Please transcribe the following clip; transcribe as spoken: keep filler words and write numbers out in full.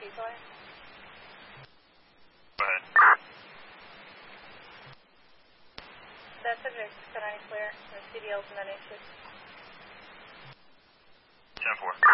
decoy. Go ahead. That subject is any clear. The C D L's not issued. ten four.